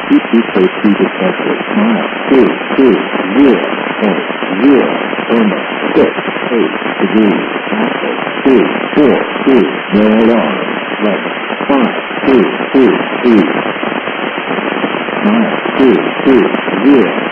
EKC detected. Mile 220.0.68 degrees. Axis 243. No alarm. Left 5223. Mile 220.